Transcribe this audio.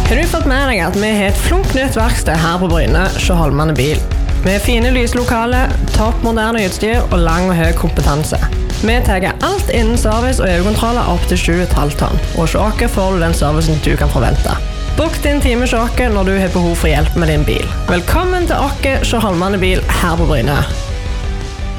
Har du fått med deg at vi har et flunknytt verksted her på Bryne, Sjøholmane bil? Med fine lyslokaler, toppmoderne utstyr og lang og høy kompetanse. Vi tar alt innen service og EU-kontroller opp til 7,5 tonn, og hos oss får du den servicen du kan forvente. Bok din time hos oss når du har behov for hjelp med din bil. Velkommen til oss, Sjøholmane bil her på Bryne.